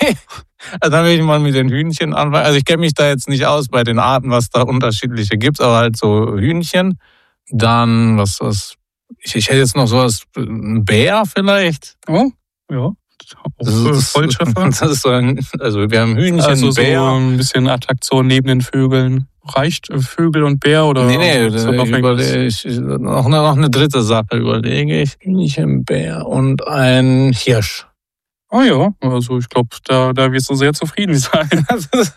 Also dann will ich mal mit den Hühnchen anfangen. Also ich kenne mich da jetzt nicht aus bei den Arten, was da unterschiedliche gibt, aber halt so Hühnchen. Dann, ich hätte jetzt noch sowas, ein Bär vielleicht. Oh, ja. Volltreffer. Das ist so also wir haben Hühnchen, also Bär. So ein bisschen Attraktion neben den Vögeln. Reicht Vögel und Bär oder? Nee, so noch eine dritte Sache überlege ich. Hühnchen, Bär und ein Hirsch. Ah ja, also ich glaube, da wirst du sehr zufrieden sein.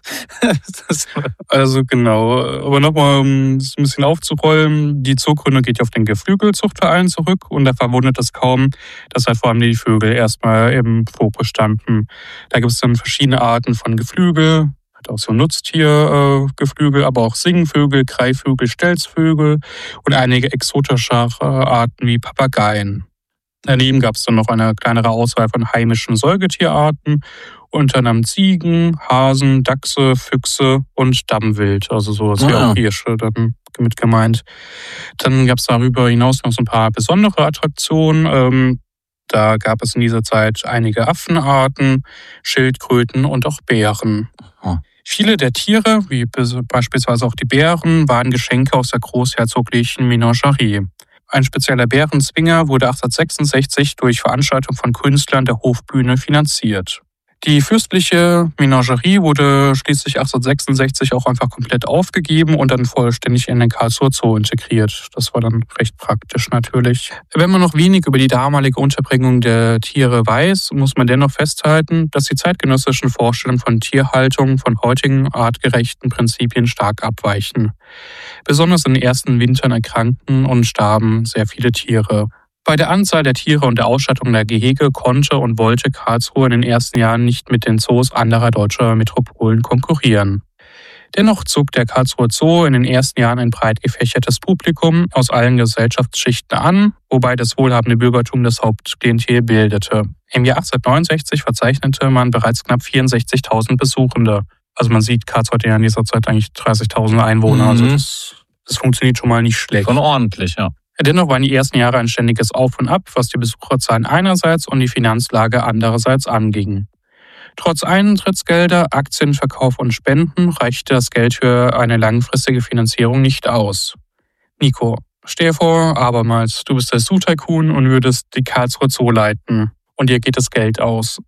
Also genau, aber nochmal, um es ein bisschen aufzurollen, die Zurgründung geht ja auf den Geflügelzuchtverein zurück und da verwundert es kaum, dass halt vor allem die Vögel erstmal im Fokus standen. Da gibt es dann verschiedene Arten von Geflügel, auch so Nutztiergeflügel, aber auch Singvögel, Greifvögel, Stelzvögel und einige exotische Arten wie Papageien. Daneben gab es dann noch eine kleinere Auswahl von heimischen Säugetierarten, unter anderem Ziegen, Hasen, Dachse, Füchse und Dammwild, also sowas wie auch Hirsche dann mit gemeint. Dann gab es darüber hinaus noch so ein paar besondere Attraktionen. Da gab es in dieser Zeit einige Affenarten, Schildkröten und auch Bären. Viele der Tiere, wie beispielsweise auch die Bären, waren Geschenke aus der großherzoglichen Menagerie. Ein spezieller Bärenzwinger wurde 1866 durch Veranstaltung von Künstlern der Hofbühne finanziert. Die fürstliche Menagerie wurde schließlich 1866 auch einfach komplett aufgegeben und dann vollständig in den Karlsruher Zoo integriert. Das war dann recht praktisch natürlich. Wenn man noch wenig über die damalige Unterbringung der Tiere weiß, muss man dennoch festhalten, dass die zeitgenössischen Vorstellungen von Tierhaltung von heutigen artgerechten Prinzipien stark abweichen. Besonders in den ersten Wintern erkrankten und starben sehr viele Tiere. Bei der Anzahl der Tiere und der Ausstattung der Gehege konnte und wollte Karlsruhe in den ersten Jahren nicht mit den Zoos anderer deutscher Metropolen konkurrieren. Dennoch zog der Karlsruher Zoo in den ersten Jahren ein breit gefächertes Publikum aus allen Gesellschaftsschichten an, wobei das wohlhabende Bürgertum das Hauptklientel bildete. Im Jahr 1869 verzeichnete man bereits knapp 64.000 Besuchende. Also man sieht, Karlsruhe hat ja in dieser Zeit eigentlich 30.000 Einwohner, also das funktioniert schon mal nicht schlecht. Schon ordentlich, ja. Dennoch waren die ersten Jahre ein ständiges Auf und Ab, was die Besucherzahlen einerseits und die Finanzlage andererseits anging. Trotz Eintrittsgelder, Aktienverkauf und Spenden reichte das Geld für eine langfristige Finanzierung nicht aus. Nico, stell dir vor, abermals, du bist der Zoo-Tycoon und würdest die Karlsruher Zoo leiten und dir geht das Geld aus.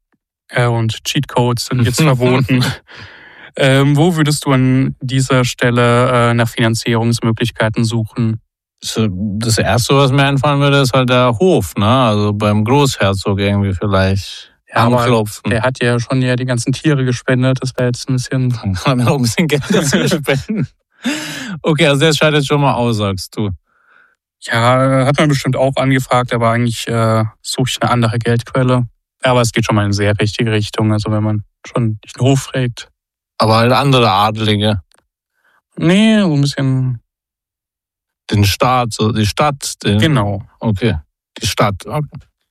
Und Cheatcodes sind jetzt verboten. Wo würdest du an dieser Stelle nach Finanzierungsmöglichkeiten suchen? Das Erste, was mir einfallen würde, ist halt der Hof, ne? Also beim Großherzog irgendwie vielleicht anklopfen. Der hat ja schon die ganzen Tiere gespendet, das wäre jetzt ein bisschen... Haben wir noch ein bisschen Geld dazu spenden. Okay, also der scheidet schon mal aus, sagst du. Ja, hat man bestimmt auch angefragt, aber eigentlich suche ich eine andere Geldquelle. Aber es geht schon mal in eine sehr richtige Richtung, also wenn man schon den Hof fragt. Aber halt andere Adelige. Nee, so ein bisschen... Den Staat, so die Stadt. Genau. Okay, die Stadt. Okay.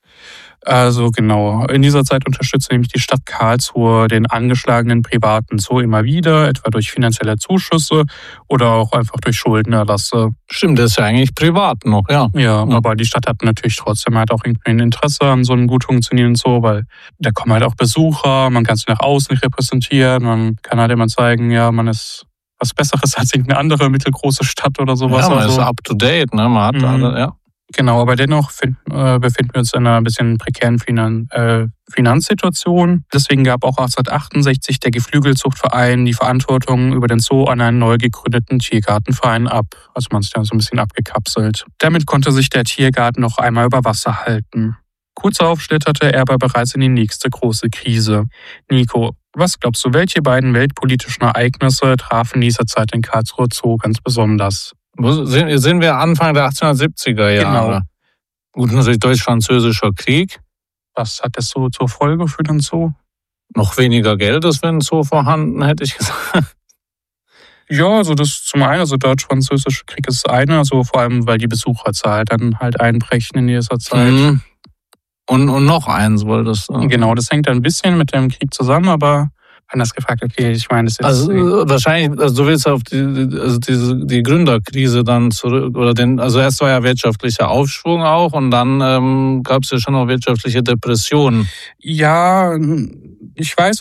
Also genau. In dieser Zeit unterstützte nämlich die Stadt Karlsruhe den angeschlagenen privaten Zoo immer wieder, etwa durch finanzielle Zuschüsse oder auch einfach durch Schuldenerlasse. Stimmt, das ist ja eigentlich privat noch, ja. Ja, aber die Stadt hat natürlich trotzdem halt auch irgendwie ein Interesse an so einem gut funktionierenden Zoo, weil da kommen halt auch Besucher, man kann sich nach außen repräsentieren, man kann halt immer zeigen, ja, man ist was Besseres als irgendeine andere mittelgroße Stadt oder sowas. Ja, man ist up to date, ne? Man hat ja. Genau, aber dennoch befinden wir uns in einer bisschen prekären Finanzsituation. Deswegen gab auch 1868 der Geflügelzuchtverein die Verantwortung über den Zoo an einen neu gegründeten Tiergartenverein ab. Also man ist ja so ein bisschen abgekapselt. Damit konnte sich der Tiergarten noch einmal über Wasser halten. Kurz darauf schlitterte er aber bereits in die nächste große Krise. Nico, was glaubst du, welche beiden weltpolitischen Ereignisse trafen in dieser Zeit den Karlsruher Zoo ganz besonders? Sind wir Anfang der 1870er Jahre? Genau. Gut, natürlich Deutsch-Französischer Krieg. Was hat das so zur Folge für den Zoo? Noch weniger Geld ist, wenn ein Zoo vorhanden, hätte ich gesagt. Ja, also das zum einen, also Deutsch-Französischer Krieg ist das eine, also vor allem, weil die Besucherzahl dann halt einbrechen in dieser Zeit. Mhm. Und noch eins wolltest du. Genau, das hängt ein bisschen mit dem Krieg zusammen, aber anders gefragt, okay, ich meine, das ist... Also wahrscheinlich, also du willst auf die Gründerkrise dann zurück, oder also erst war ja wirtschaftlicher Aufschwung auch und dann gab es ja schon noch wirtschaftliche Depressionen. Ja, ich weiß